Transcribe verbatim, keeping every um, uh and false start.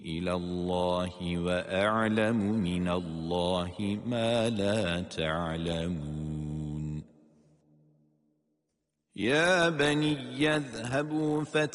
إلى الله وأعلم من الله ما لا تعلمون. يا بني اذهبوا